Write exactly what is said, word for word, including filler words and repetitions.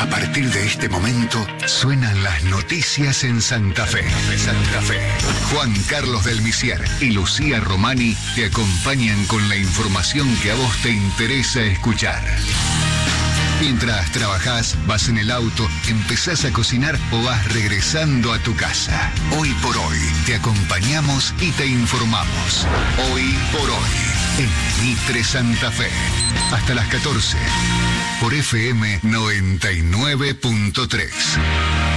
A partir de este momento, suenan las noticias en Santa Fe. Santa Fe. Juan Carlos del Misier y Lucía Romani te acompañan con la información que a vos te interesa escuchar. Mientras trabajás, vas en el auto, empezás a cocinar o vas regresando a tu casa. Hoy por hoy, te acompañamos y te informamos. Hoy por hoy, en Mitre Santa Fe. Hasta las catorce, por F M noventa y nueve punto tres.